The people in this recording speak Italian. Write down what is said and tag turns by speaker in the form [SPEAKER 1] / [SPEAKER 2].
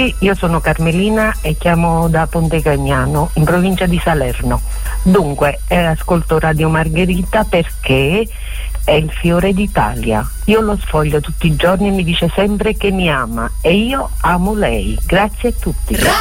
[SPEAKER 1] Io sono Carmelina e chiamo da Ponte Cagnano, in provincia di Salerno. Dunque, ascolto Radio Margherita perché è il fiore d'Italia. Io lo sfoglio tutti i giorni e mi dice sempre che mi ama e io amo lei. Grazie a tutti.